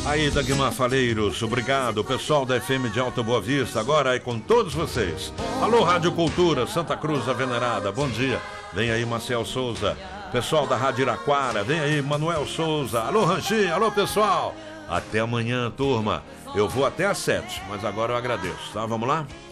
Aí, Dagmar Faleiros, obrigado. Pessoal da FM de Alta Boa Vista, agora é com todos vocês. Alô, Rádio Cultura, Santa Cruz da Venerada, bom dia. Vem aí, Marcel Souza. Pessoal da Rádio Iraquara, vem aí, Manuel Souza. Alô, Ranchinho, alô, pessoal. Até amanhã, turma. Eu vou até às 7, mas agora eu agradeço, tá? Vamos lá?